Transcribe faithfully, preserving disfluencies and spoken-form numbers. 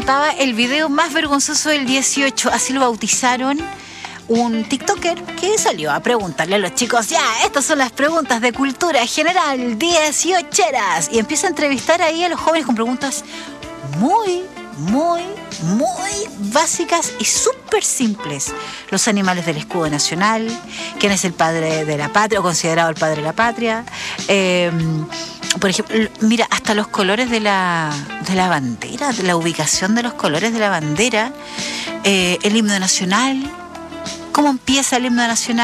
presentaba el video más vergonzoso del dieciocho, así lo bautizaron. Un TikToker que salió a preguntarle a los chicos, ya, estas son las preguntas de cultura general dieciocheras, y empieza a entrevistar ahí a los jóvenes con preguntas muy, muy, muy básicas y súper simples. Los animales del escudo nacional, quién es el padre de la patria o considerado el padre de la patria. Eh, por ejemplo, mira, hasta los colores de la, de la bandera, de la ubicación de los colores de la bandera, eh, el himno nacional. ¿Cómo empieza el himno nacional?